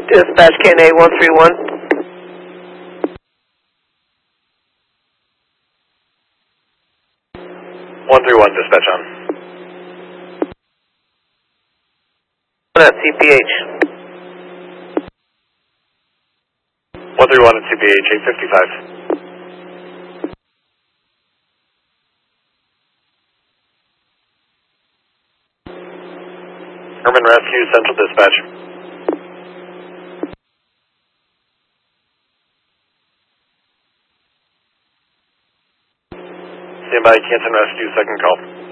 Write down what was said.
Dispatch KNA 131. 131, dispatch on. At CPH. 131 at CPH 855. Herman Rescue, Central Dispatch. Stand by, Canton Rescue, second call.